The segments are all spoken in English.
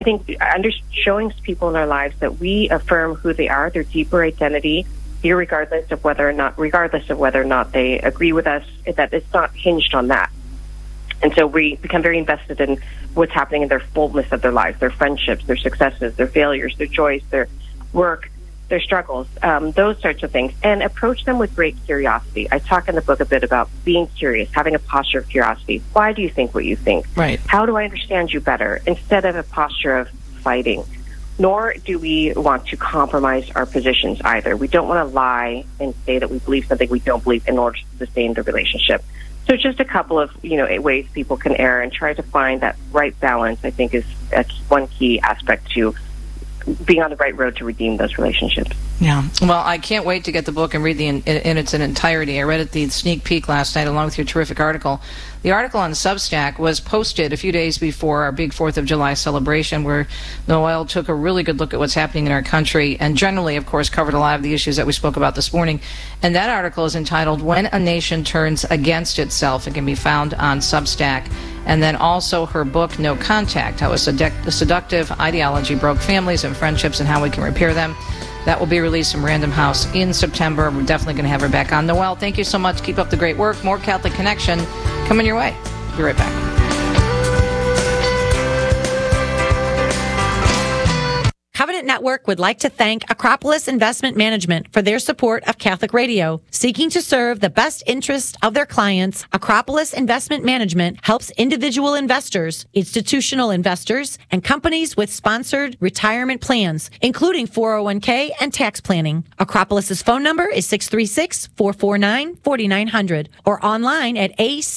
I think showing people in our lives that we affirm who they are, their deeper identity, regardless of whether or not they agree with us, that it's not hinged on that. And so we become very invested in what's happening in their fullness of their lives, their friendships, their successes, their failures, their joys, their work, their struggles, those sorts of things, and approach them with great curiosity. I talk in the book a bit about being curious, having a posture of curiosity. Why do you think what you think? Right. How do I understand you better? Instead of a posture of fighting. Nor do we want to compromise our positions either. We don't want to lie and say that we believe something we don't believe in order to sustain the relationship. So just a couple of ways people can err and try to find that right balance, I think, is one key aspect to being on the right road to redeem those relationships. Yeah. Well, I can't wait to get the book and read in its entirety. I read it the sneak peek last night along with your terrific article. The article on Substack was posted a few days before our big 4th of July celebration, where Noel took a really good look at what's happening in our country and generally, of course, covered a lot of the issues that we spoke about this morning. And that article is entitled When a Nation Turns Against Itself. It can be found on Substack. And then also her book, No Contact, How a Seductive Ideology Broke Families and Friendships and How We Can Repair Them. That will be released from Random House in September. We're definitely going to have her back on. Noel, thank you so much. Keep up the great work. More Catholic Connection coming your way. Be right back. Covenant Network would like to thank Acropolis Investment Management for their support of Catholic Radio. Seeking to serve the best interest of their clients, Acropolis Investment Management helps individual investors, institutional investors, and companies with sponsored retirement plans, including 401k and tax planning. Acropolis's phone number is 636-449-4900 or online at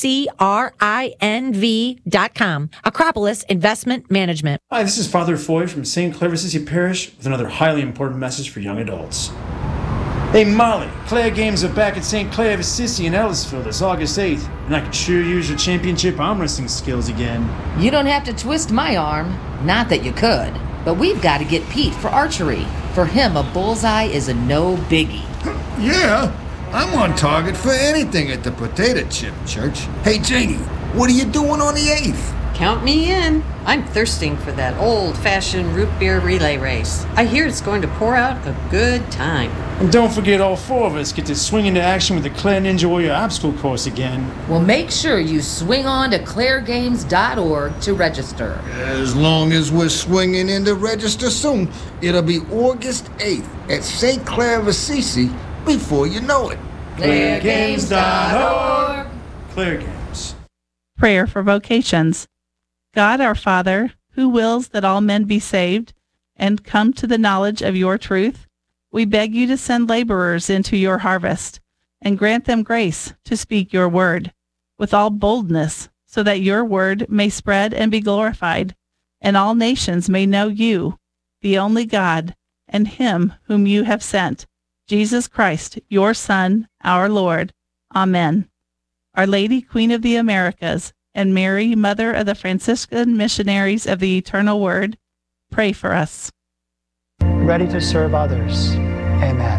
acrinv.com. Acropolis Investment Management. Hi, this is Father Foy from St. Clair of Assisi Parish with another highly important message for young adults. Hey Molly, Claire Games are back at St. Clair of Assisi in Ellisville this August 8th, and I can sure use your championship arm wrestling skills again. You don't have to twist my arm. Not that you could. But we've got to get Pete for archery. For him, a bullseye is a no biggie. Yeah, I'm on target for anything at the Potato Chip Church. Hey Janie, what are you doing on the 8th? Count me in. I'm thirsting for that old-fashioned root beer relay race. I hear it's going to pour out a good time. And don't forget all 4 of us get to swing into action with the Claire Ninja Warrior obstacle course again. Well, make sure you swing on to clairegames.org to register. As long as we're swinging in to register soon, it'll be August 8th at St. Clair of Assisi before you know it. clairegames.org. Claire Games. Prayer for vocations. God our Father, who wills that all men be saved and come to the knowledge of your truth, we beg you to send laborers into your harvest and grant them grace to speak your word with all boldness, so that your word may spread and be glorified, and all nations may know you, the only God, and him whom you have sent, Jesus Christ, your Son, our Lord. Amen. Our Lady, Queen of the Americas, and Mary, Mother of the Franciscan Missionaries of the Eternal Word, pray for us. Ready to serve others. Amen.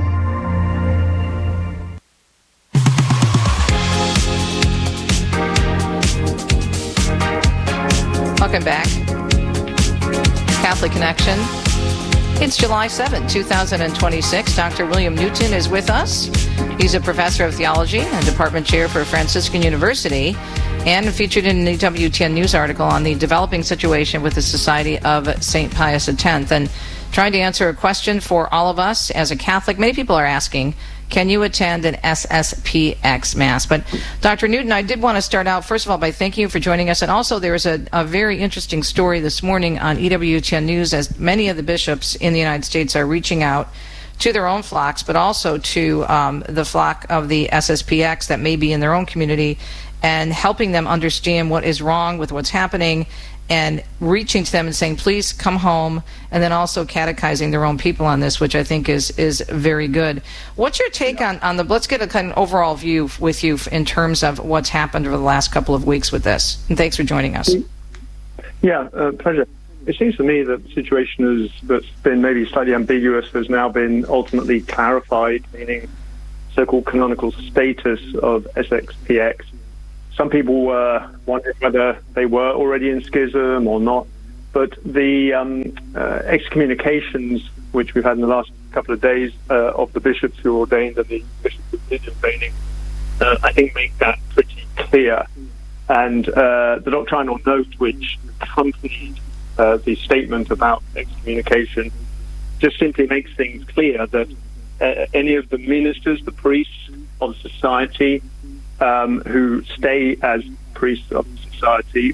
Welcome back. Catholic Connection. It's July 7, 2026. Dr. William Newton is with us. He's a professor of theology and department chair for Franciscan University, and featured in the WTN News article on the developing situation with the Society of St. Pius X. And trying to answer a question for all of us as a Catholic. Many people are asking, can you attend an SSPX Mass? But Dr. Newton, I did want to start out, first of all, by thanking you for joining us. And also there was a very interesting story this morning on EWTN News, as many of the bishops in the United States are reaching out to their own flocks, but also to the flock of the SSPX that may be in their own community, and helping them understand what is wrong with what's happening, and reaching to them and saying, please come home, and then also catechizing their own people on this, which I think is very good. What's your take on the, let's get a kind of overall view with you in terms of what's happened over the last couple of weeks with this. And thanks for joining us. Yeah, pleasure. It seems to me that the situation that's been maybe slightly ambiguous has now been ultimately clarified, meaning so-called canonical status of SXPX. Some people were wondering whether they were already in schism or not. But the excommunications, which we've had in the last couple of days of the bishops who are ordained and the bishops who did ordaining, I think make that pretty clear. And the doctrinal note which accompanied the statement about excommunication just simply makes things clear that any of the ministers, the priests of society, who stay as priests of society,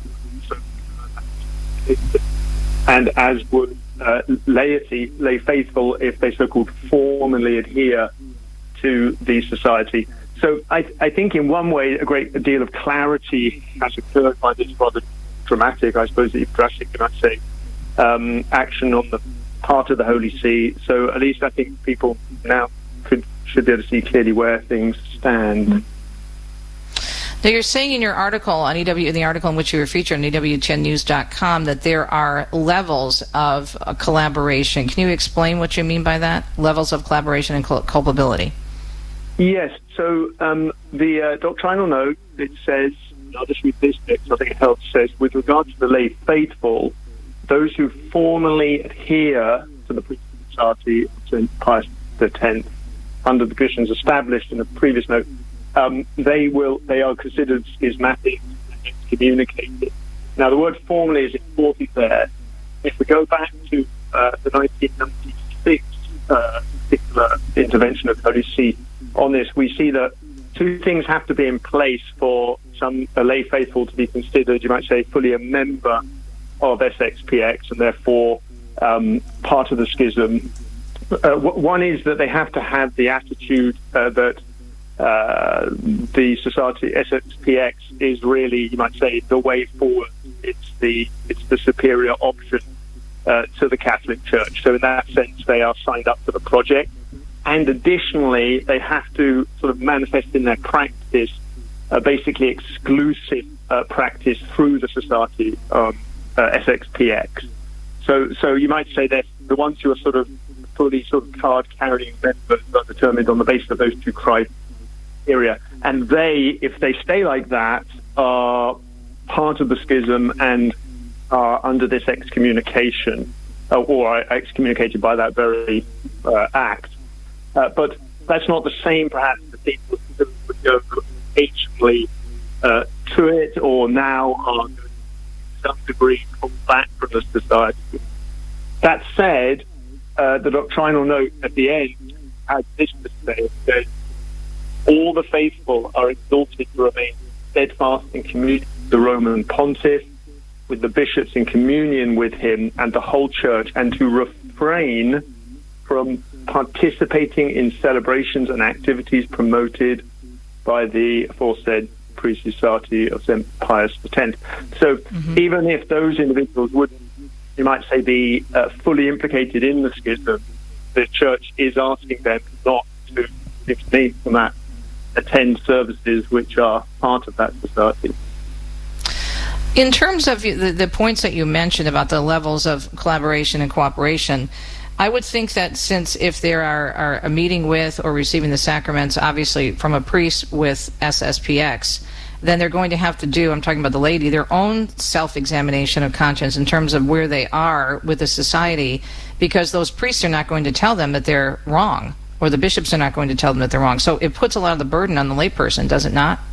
and as would laity, lay faithful, if they so-called formally adhere to the society. So I think in one way a great deal of clarity has occurred by this rather dramatic, I suppose even drastic, you might say, action on the part of the Holy See. So at least I think people now should be able to see clearly where things stand. Now, you're saying in your article on in the article in which you were featured on EWTNnews.com, that there are levels of collaboration. Can you explain what you mean by that? Levels of collaboration and culpability. Yes. So the doctrinal note, it says, I'll just read this bit, so I think it helps, says, with regard to the lay faithful, those who formally adhere to the priesthood society of St. Pius X, under the conditions established in the previous note, they are considered schismatic and excommunicated. Now, the word formally is important there. If we go back to the 1996 particular intervention of the Holy See on this, we see that two things have to be in place for a lay faithful to be considered, you might say, fully a member of SXPX and therefore part of the schism. One is that they have to have the attitude that the society SXPX is really, you might say, the way forward. It's the superior option to the Catholic Church. So in that sense, they are signed up to the project. And additionally, they have to sort of manifest in their practice basically exclusive practice through the society SXPX. So you might say that the ones who are sort of fully sort of card-carrying members are determined on the basis of those two criteria. And they, if they stay like that, are part of the schism and are under this excommunication, or are excommunicated by that very act. But that's not the same, perhaps, the people who would go occasionally to it, or now are to some degree come back from the society. That said, the doctrinal note at the end has this to say: it says, all the faithful are exhorted to remain steadfast in communion with the Roman Pontiff, with the bishops in communion with him and the whole church, and to refrain from participating in celebrations and activities promoted by the aforesaid priest society of St. Pius X. So even if those individuals would, you might say, be fully implicated in the schism, the church is asking them not to, from that, attend services which are part of that society. In terms of the points that you mentioned about the levels of collaboration and cooperation, I would think that since if there are a meeting with or receiving the sacraments, obviously from a priest with SSPX, then they're going to have to do, I'm talking about the laity, their own self-examination of conscience in terms of where they are with the society, because those priests are not going to tell them that they're wrong, or the bishops are not going to tell them that they're wrong. So it puts a lot of the burden on the layperson, does it not?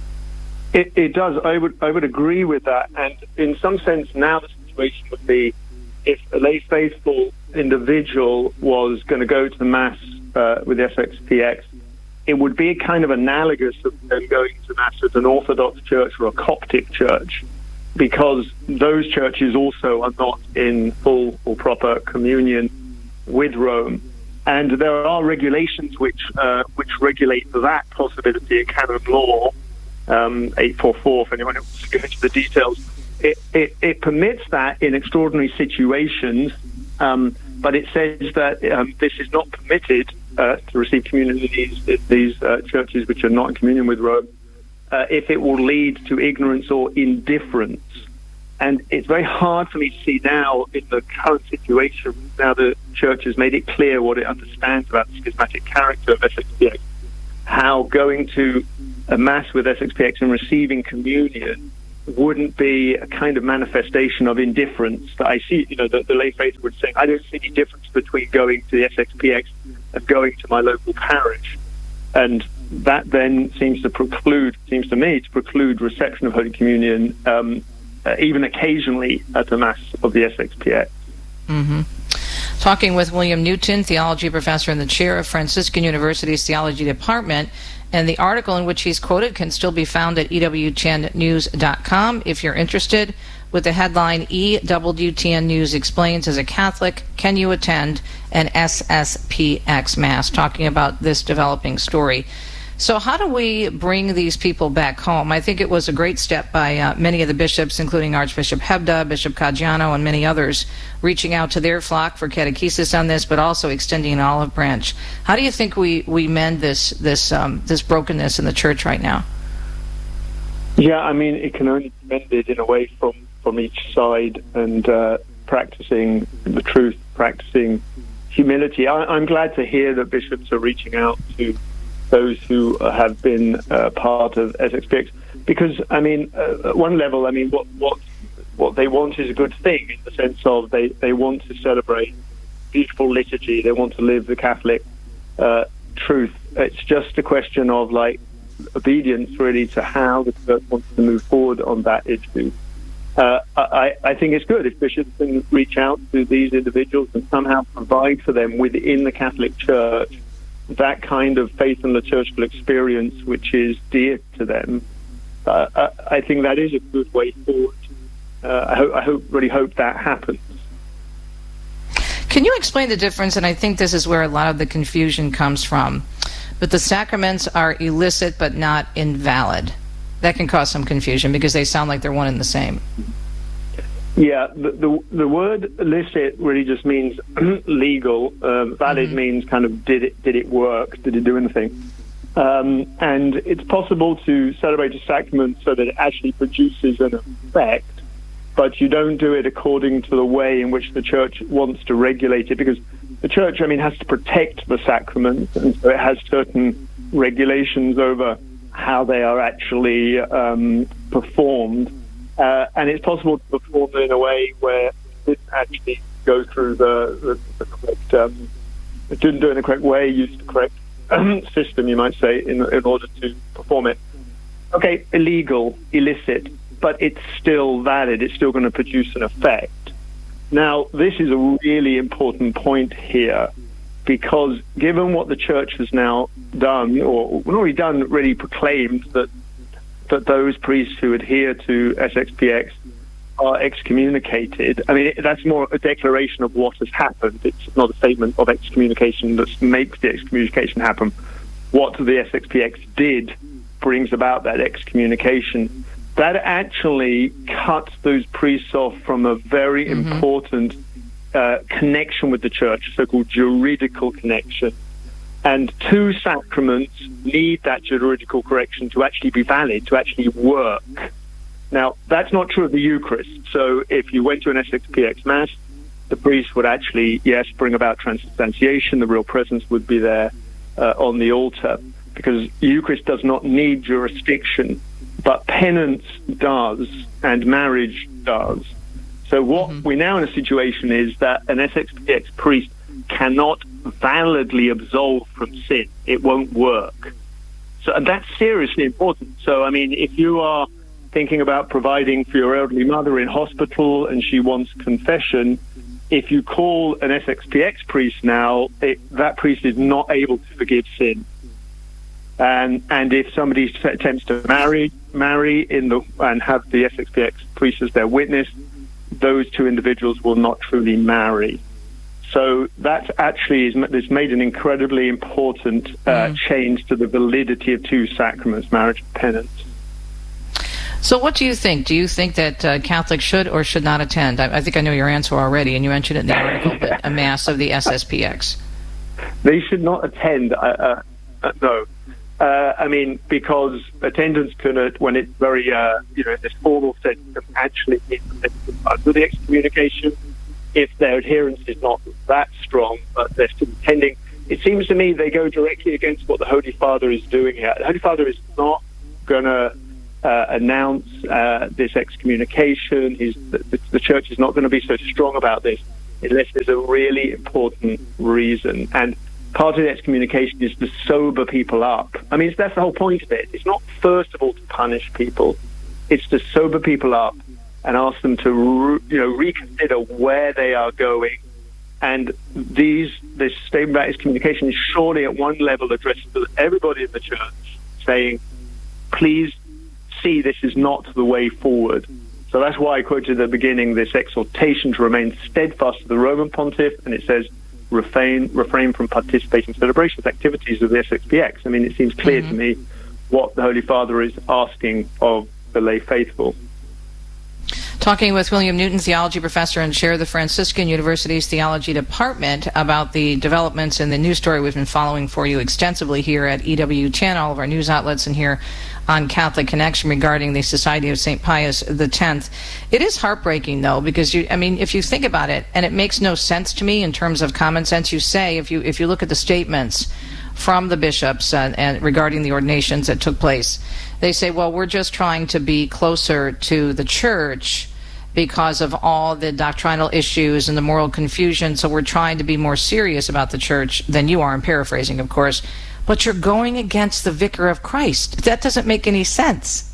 It does. I would agree with that. And in some sense, now the situation would be if a lay faithful individual was going to go to the Mass with the SXPX, it would be kind of analogous of them going to Mass at an Orthodox church or a Coptic church, because those churches also are not in full or proper communion with Rome. And there are regulations which regulate that possibility in canon law, 844, if anyone wants to go into the details. It permits that in extraordinary situations, but it says that this is not permitted to receive communion in these churches which are not in communion with Rome, if it will lead to ignorance or indifference. And it's very hard for me to see now, in the current situation, now the Church has made it clear what it understands about the schismatic character of SXPX, how going to a Mass with SXPX and receiving communion wouldn't be a kind of manifestation of indifference that I see. The lay faithful would say, I don't see any difference between going to the SXPX and going to my local parish. And that then seems to me to preclude reception of Holy Communion, even occasionally at the Mass of the SXPX. Mm-hmm. Talking with William Newton, theology professor and the chair of Franciscan University's Theology Department. And the article in which he's quoted can still be found at EWTNnews.com if you're interested, with the headline, EWTN News Explains, as a Catholic, can you attend an SSPX Mass? Talking about this developing story. So how do we bring these people back home? I think it was a great step by many of the bishops, including Archbishop Hebda, Bishop Caggiano, and many others, reaching out to their flock for catechesis on this, but also extending an olive branch. How do you think we mend this brokenness in the church right now? Yeah, I mean, it can only be mended in a way from each side, and practicing the truth, practicing humility. I'm glad to hear that bishops are reaching out to those who have been part of SXPX, because I mean, at one level, I mean, what they want is a good thing, in the sense of they want to celebrate beautiful liturgy, they want to live the Catholic truth. It's just a question of obedience, really, to how the church wants to move forward on that issue. I think it's good if bishops can reach out to these individuals and somehow provide for them within the Catholic Church that kind of faith and liturgical experience which is dear to them. I think that is a good way forward. I really hope that happens. Can you explain the difference? And I think this is where a lot of the confusion comes from. But the sacraments are illicit but not invalid. That can cause some confusion because they sound like they're one and the same. Yeah, the word illicit really just means legal. Valid means kind of did it work? Did it do anything? And it's possible to celebrate a sacrament so that it actually produces an effect, but you don't do it according to the way in which the Church wants to regulate it, because the Church, I mean, has to protect the sacraments, and so it has certain regulations over how they are actually performed. And it's possible to perform in a way where it didn't actually go through the correct, it didn't do it in the correct way, used the correct system, you might say, in order to perform it. Okay, illegal, illicit, but it's still valid. It's still going to produce an effect. Now, this is a really important point here, because given what the Church has now done, or not really done, really proclaimed that those priests who adhere to SXPX are excommunicated. I mean, that's more a declaration of what has happened. It's not a statement of excommunication that makes the excommunication happen. What the SXPX did brings about that excommunication. That actually cuts those priests off from a very important connection with the Church, a so-called juridical connection. And two sacraments need that juridical correction to actually be valid, to actually work. Now, that's not true of the Eucharist. So if you went to an SXPX Mass, the priest would actually, yes, bring about transubstantiation. The real presence would be there on the altar, because Eucharist does not need jurisdiction, but penance does, and marriage does. So what we're now in a situation is that an SXPX priest cannot validly absolve from sin. It won't work. So, and that's seriously important. So, I mean, if you are thinking about providing for your elderly mother in hospital and she wants confession, if you call an SXPX priest now, that priest is not able to forgive sin. And if somebody attempts to marry and have the SXPX priest as their witness, those two individuals will not truly marry. So that actually has made an incredibly important change to the validity of two sacraments, marriage and penance. So what do you think? Do you think that Catholics should or should not attend? I think I know your answer already, and you mentioned it in the article, but a Mass of the SSPX. They should not attend, no. I mean, because attendance can, when it's very, in this formal sense, can actually be under the excommunication. If their adherence is not that strong, but they're still attending, it seems to me they go directly against what the Holy Father is doing here. The Holy Father is not going to announce this excommunication. The church is not going to be so strong about this unless there's a really important reason. And part of the excommunication is to sober people up. I mean, that's the whole point of it. It's not, first of all, to punish people. It's to sober people up and ask them to reconsider where they are going. And this statement about excommunication is surely at one level addressed to everybody in the church, saying, please see this is not the way forward. So that's why I quoted at the beginning this exhortation to remain steadfast to the Roman Pontiff, and it says, refrain from participating in celebrations, activities of the SXPX. I mean, it seems clear to me what the Holy Father is asking of the lay faithful. Talking with William Newton, theology professor and chair of the Franciscan University's Theology Department, about the developments in the news story we've been following for you extensively here at EWTN, all of our news outlets, and here on Catholic Connection regarding the Society of St. Pius X. It is heartbreaking, though, because if you think about it, and it makes no sense to me in terms of common sense, you say, if you look at the statements from the bishops and regarding the ordinations that took place, they say, well, we're just trying to be closer to the church because of all the doctrinal issues and the moral confusion, so we're trying to be more serious about the church than you are. I'm paraphrasing, of course. But you're going against the Vicar of Christ. That doesn't make any sense.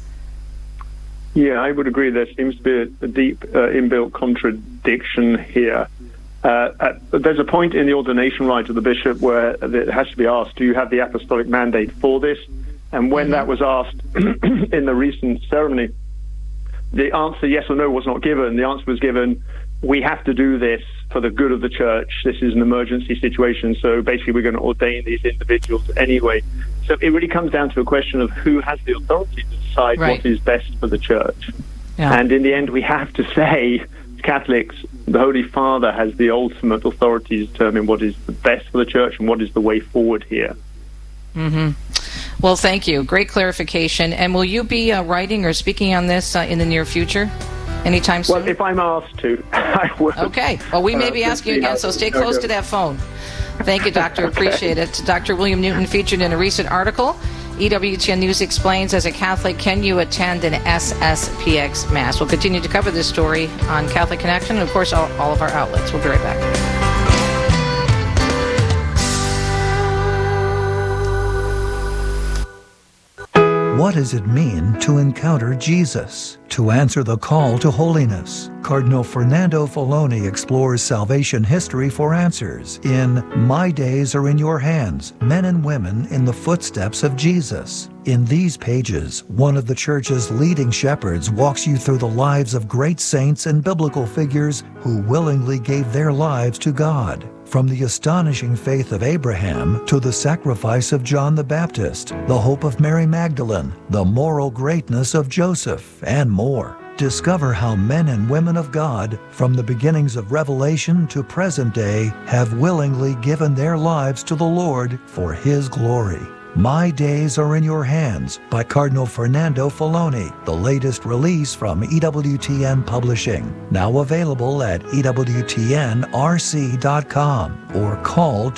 Yeah, I would agree. There seems to be a deep inbuilt contradiction here. There's a point in the ordination rite of the bishop where it has to be asked, do you have the apostolic mandate for this? And when that was asked in the recent ceremony, the answer yes or no was not given. The answer was given, we have to do this for the good of the church. This is an emergency situation, so basically we're going to ordain these individuals anyway. So it really comes down to a question of who has the authority to decide what is best for the church. Yeah. And in the end, we have to say, Catholics, the Holy Father has the ultimate authority to determine what is the best for the church and what is the way forward here. Mm-hmm. Well, thank you. Great clarification. And will you be writing or speaking on this in the near future? Anytime soon? Well, if I'm asked to, I will. Okay. Well, we may be asking you again, so stay close to that phone. Thank you, Doctor. Appreciate it. Dr. William Newton featured in a recent article. EWTN News explains, as a Catholic, can you attend an SSPX Mass? We'll continue to cover this story on Catholic Connection and, of course, all of our outlets. We'll be right back. What does it mean to encounter Jesus? To answer the call to holiness, Cardinal Fernando Filoni explores salvation history for answers in My Days Are in Your Hands, Men and Women in the Footsteps of Jesus. In these pages, one of the Church's leading shepherds walks you through the lives of great saints and biblical figures who willingly gave their lives to God. From the astonishing faith of Abraham to the sacrifice of John the Baptist, the hope of Mary Magdalene, the moral greatness of Joseph, and more. Discover how men and women of God, from the beginnings of Revelation to present day, have willingly given their lives to the Lord for His glory. My Days Are in Your Hands by Cardinal Fernando Filoni, the latest release from EWTN Publishing. Now available at EWTNRC.com or call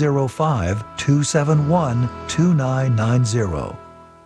205-271-2990.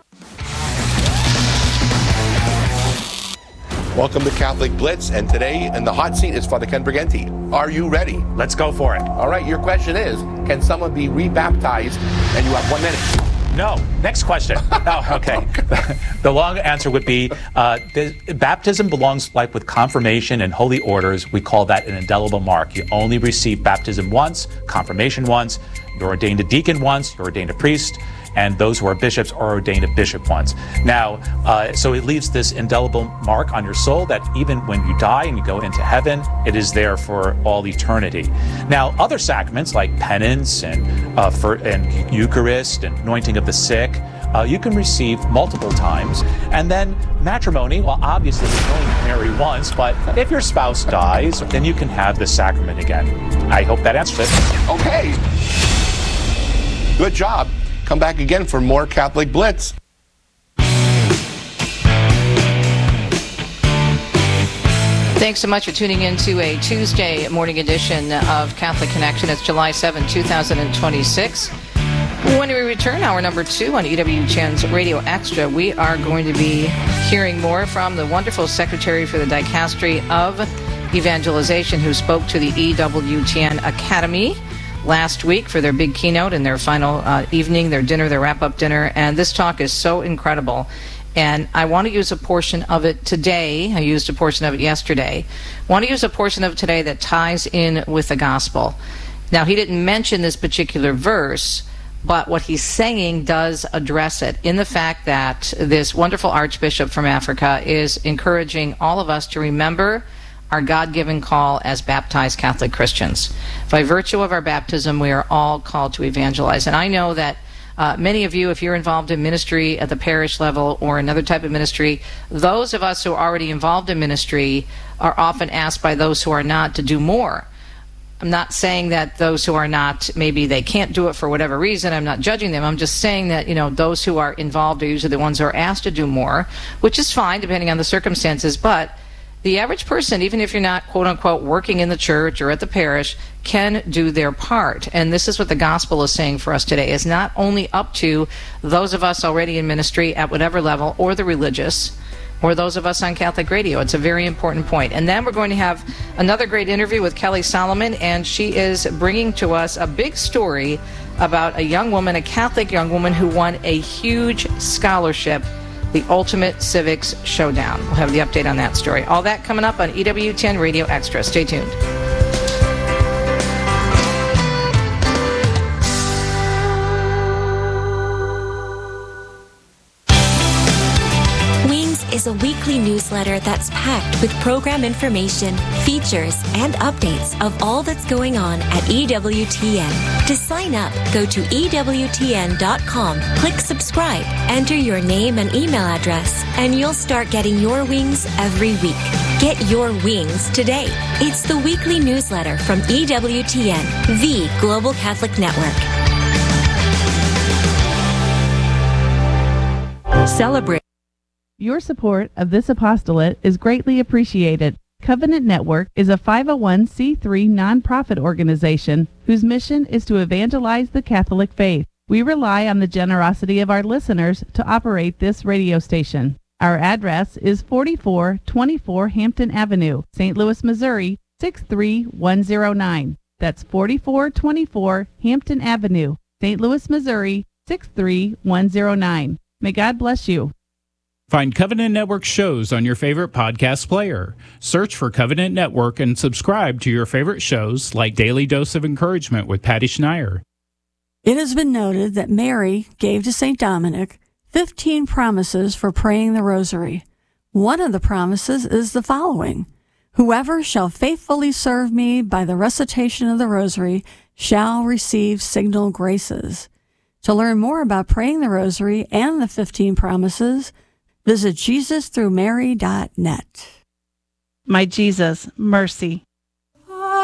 Welcome to Catholic Blitz, and today in the hot seat is Father Ken Briganti. Are you ready? Let's go for it. All right, your question is, can someone be rebaptized? And you have 1 minute. No. Next question. Oh, okay. The long answer would be, baptism belongs like with confirmation and holy orders. We call that an indelible mark. You only receive baptism once, confirmation once, you're ordained a deacon once, you're ordained a priest, and those who are bishops are ordained a bishop once. Now, so it leaves this indelible mark on your soul that even when you die and you go into heaven, it is there for all eternity. Now, other sacraments like penance and Eucharist and anointing of the sick, you can receive multiple times. And then matrimony, well, obviously you can only marry once, but if your spouse dies, then you can have the sacrament again. I hope that answers it. Okay. Good job. Come back again for more Catholic Blitz. Thanks so much for tuning in to a Tuesday morning edition of Catholic Connection. It's July 7, 2026. When we return, hour number 2 on EWTN's Radio Extra, we are going to be hearing more from the wonderful Secretary for the Dicastery of Evangelization, who spoke to the EWTN Academy last week for their big keynote and their final evening, their dinner, their wrap-up dinner. And this talk is so incredible. And I want to use a portion of it today. I used a portion of it yesterday. I want to use a portion of it today that ties in with the gospel. Now, he didn't mention this particular verse, but what he's saying does address it in the fact that this wonderful Archbishop from Africa is encouraging all of us to remember our God-given call as baptized Catholic Christians. By virtue of our baptism, we are all called to evangelize. And I know that many of you, if you're involved in ministry at the parish level or another type of ministry, those of us who are already involved in ministry are often asked by those who are not to do more. I'm not saying that those who are not, maybe they can't do it for whatever reason. I'm not judging them. I'm just saying that, those who are involved are usually the ones who are asked to do more, which is fine depending on the circumstances. But the average person, even if you're not, quote unquote, working in the church or at the parish, can do their part. And this is what the gospel is saying for us today. It's not only up to those of us already in ministry at whatever level, or the religious, or those of us on Catholic radio. It's a very important point. And then we're going to have another great interview with Kelly Solomon, and she is bringing to us a big story about a young woman, a Catholic young woman, who won a huge scholarship, the Ultimate Civics Showdown. We'll have the update on that story. All that coming up on EWTN Radio Extra. Stay tuned. Is a weekly newsletter that's packed with program information, features, and updates of all that's going on at EWTN. To sign up, go to EWTN.com, click subscribe, enter your name and email address, and you'll start getting your wings every week. Get your wings today. It's the weekly newsletter from EWTN, the Global Catholic Network. Celebrate. Your support of this apostolate is greatly appreciated. Covenant Network is a 501c3 nonprofit organization whose mission is to evangelize the Catholic faith. We rely on the generosity of our listeners to operate this radio station. Our address is 4424 Hampton Avenue, St. Louis, Missouri, 63109. That's 4424 Hampton Avenue, St. Louis, Missouri, 63109. May God bless you. Find Covenant Network shows on your favorite podcast player. Search for Covenant Network and subscribe to your favorite shows like Daily Dose of Encouragement with Patty Schneier. It has been noted that Mary gave to St. Dominic 15 promises for praying the rosary. One of the promises is the following: whoever shall faithfully serve me by the recitation of the rosary shall receive signal graces. To learn more about praying the rosary and the 15 promises, visit JesusThroughMary.net. My Jesus, mercy.